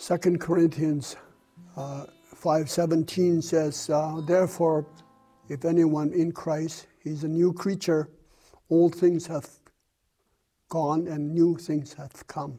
2 Corinthians 5:17 says, therefore, if anyone in Christ, he's a new creature, old things have gone and new things have come.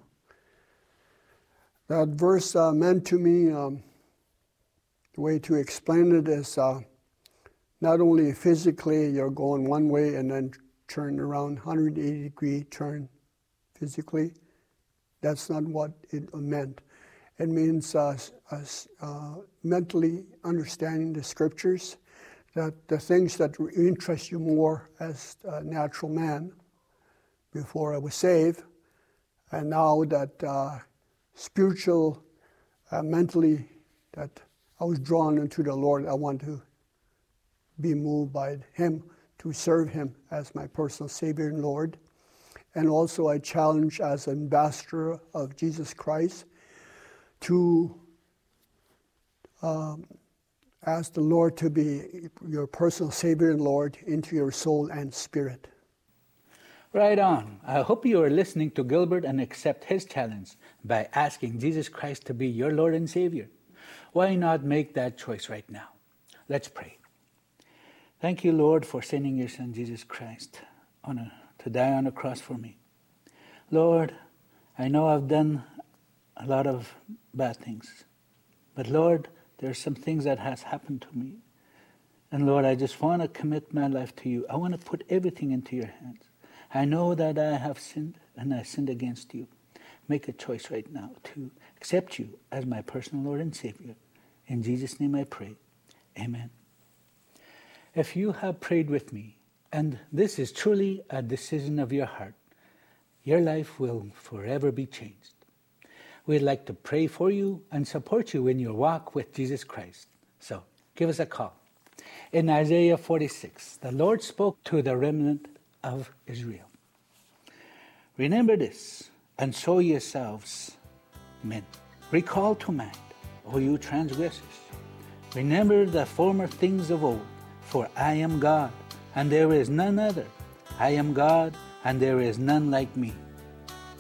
That verse meant to me, the way to explain it is not only physically you're going one way and then turn around 180-degree turn physically. That's not what it meant. It means mentally understanding the scriptures, that the things that interest you more as a natural man before I was saved, and now that spiritual, mentally, that I was drawn into the Lord, I want to be moved by Him, to serve Him as my personal Savior and Lord. And also I challenge as an ambassador of Jesus Christ to ask the Lord to be your personal Savior and Lord into your soul and spirit. Right on. I hope you are listening to Gilbert and accept his challenge by asking Jesus Christ to be your Lord and Savior. Why not make that choice right now? Let's pray. Thank you, Lord, for sending your Son, Jesus Christ, to die on the cross for me. Lord, I know I've done a lot of bad things. But Lord, there are some things that has happened to me. And Lord, I just want to commit my life to you. I want to put everything into your hands. I know that I have sinned, and I sinned against you. Make a choice right now to accept you as my personal Lord and Savior. In Jesus' name I pray. Amen. If you have prayed with me, and this is truly a decision of your heart, your life will forever be changed. We'd like to pray for you and support you in your walk with Jesus Christ. So give us a call. In Isaiah 46, the Lord spoke to the remnant of Israel. Remember this, and show yourselves men. Recall to mind, O you transgressors. Remember the former things of old, for I am God, and there is none other. I am God, and there is none like me,